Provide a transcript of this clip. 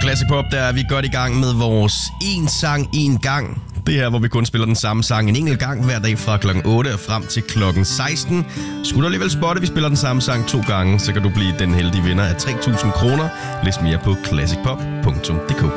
Classic Pop, der er vi godt i gang med vores En Sang En Gang. Det her, hvor vi kun spiller den samme sang en enkelt gang hver dag fra klokken 8 og frem til klokken 16. Skulle du alligevel spotte, at vi spiller den samme sang 2 gange, så kan du blive den heldige vinder af 3.000 kroner. Læs mere på classicpop.dk.